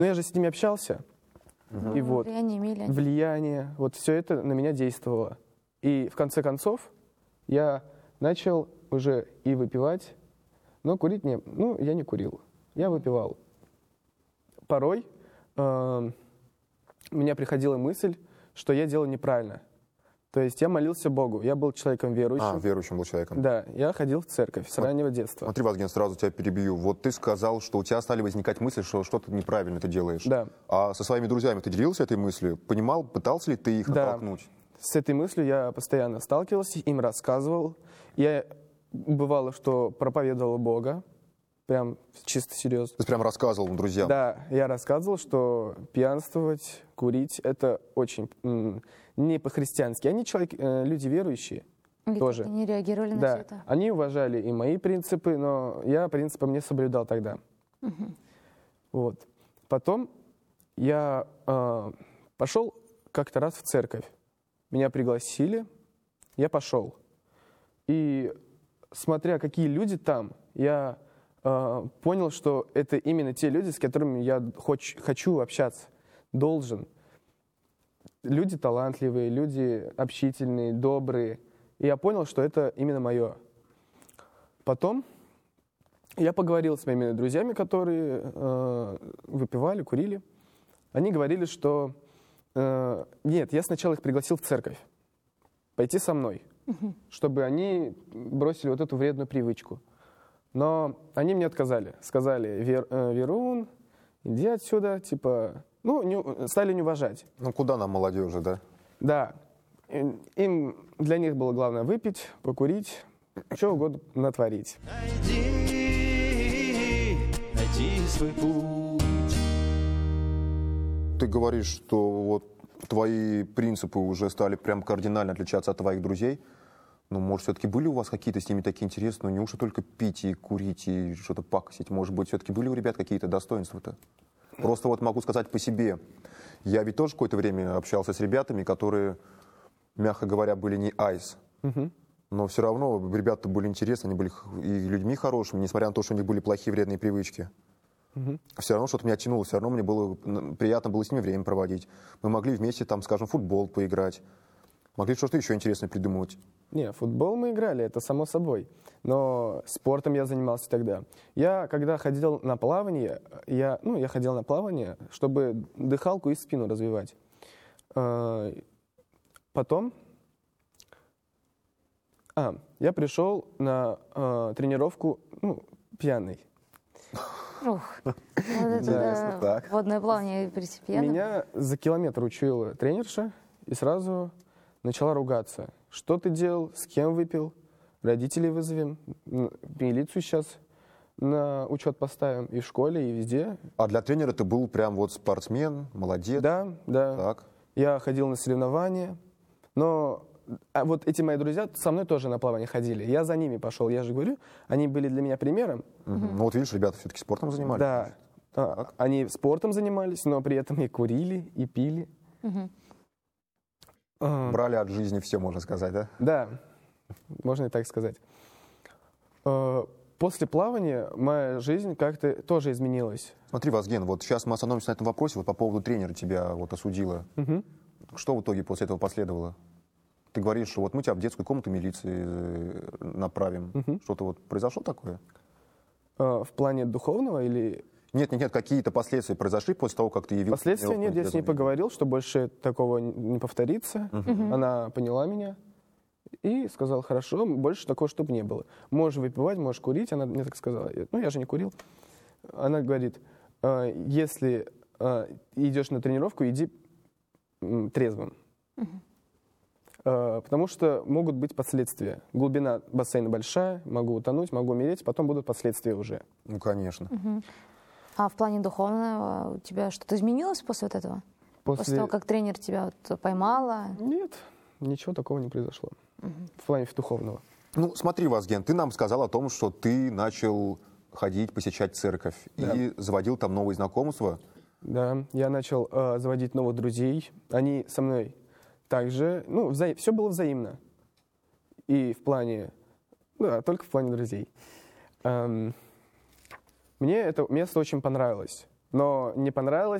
Но я же с ними общался. И вот Влияние имели. влияние, вот все это на меня действовало. И в конце концов я начал уже и выпивать, но курить не... Ну, я не курил, я выпивал. Порой у меня приходила мысль, что я делаю неправильно. То есть я молился Богу, я был человеком верующим. Верующим был человеком. Да, я ходил в церковь с раннего детства. Смотри, Вазген, сразу тебя перебью. Вот ты сказал, что у тебя стали возникать мысли, что что-то неправильно ты делаешь. Да. А со своими друзьями ты делился этой мыслью? Понимал, пытался ли ты их натолкнуть? С этой мыслью я постоянно сталкивался, им рассказывал. Я бывало, что проповедовал Бога, прям чисто серьезно. Ты прям рассказывал друзьям? Да, я рассказывал, что пьянствовать, курить — это очень не по-христиански. Они люди верующие И тоже. Они реагировали на Да, все это. они уважали и мои принципы, но я принципы не соблюдал тогда. Вот. Потом я пошел как-то раз в церковь. Меня пригласили, я пошел. И смотря какие люди там, я понял, что это именно те люди, с которыми я хочу общаться, должен. Люди талантливые, люди общительные, добрые. И я понял, что это именно мое. Потом я поговорил с моими друзьями, которые выпивали, курили. Они говорили, что... Нет, я сначала их пригласил в церковь пойти со мной, чтобы они бросили вот эту вредную привычку. Но они мне отказали. Сказали: Верун, иди отсюда, типа... стали не уважать. Куда нам, молодежи, да? Да. Для них было главное выпить, покурить, что угодно натворить. Найди свой путь. Ты говоришь, что вот твои принципы уже стали прям кардинально отличаться от твоих друзей. Может, все-таки были у вас какие-то с ними такие интересные, неужто только пить и курить и что-то пакостить? Может быть, все-таки были у ребят какие-то достоинства-то? Просто вот могу сказать по себе. Я ведь тоже какое-то время общался с ребятами, которые, мягко говоря, были не айс. Но все равно ребята были интересны, они были и людьми хорошими, несмотря на то, что у них были плохие вредные привычки. Все равно что-то меня тянуло, все равно мне было приятно было с ними время проводить. Мы могли вместе, там, скажем, в футбол поиграть. Могли что-то еще интересное придумывать. Не, футбол мы играли, это само собой. Но спортом я занимался тогда. Я, когда ходил на плавание, я ходил на плавание, чтобы дыхалку и спину развивать. Потом я пришел на тренировку, пьяный. Интересно, так. Водное плавание принципиально. Меня за километр учила тренерша и сразу начала ругаться. Что ты делал, с кем выпил, родителей вызовем, милицию сейчас на учет поставим и в школе, и везде. А для тренера ты был прям вот спортсмен, молодец. Да. Так. Я ходил на соревнования, но вот эти мои друзья со мной тоже на плавание ходили. Я за ними пошел, я же говорю, они были для меня примером. Вот видишь, ребята все-таки спортом занимались. Да, они спортом занимались, но при этом и курили, и пили. Брали от жизни все, можно сказать, да? Да, можно и так сказать. После плавания моя жизнь как-то тоже изменилась. Смотри, Вазген, вот сейчас мы остановимся на этом вопросе, вот по поводу тренера тебя вот осудила. Что в итоге после этого последовало? Ты говоришь, что вот мы тебя в детскую комнату милиции направим. Что-то вот произошло такое? В плане духовного или... Нет, какие-то последствия произошли после того, как ты явился? Последствия нет, я с ней поговорил, что больше такого не повторится. Она поняла меня и сказала: хорошо, больше такого, чтобы не было. Можешь выпивать, можешь курить. Она мне так сказала. Я же не курил. Она говорит: если идешь на тренировку, иди трезвым. Потому что могут быть последствия. Глубина бассейна большая, могу утонуть, могу умереть, потом будут последствия уже. Конечно. А в плане духовного у тебя что-то изменилось после вот этого? После того, как тренер тебя поймала? Нет, ничего такого не произошло. В плане духовного. Смотри, Вазген, ты нам сказал о том, что ты начал ходить, посещать церковь и заводил там новые знакомства. Да, я начал заводить новых друзей. Они со мной также, все было взаимно. И в плане, только в плане друзей. Мне это место очень понравилось. Но не понравилось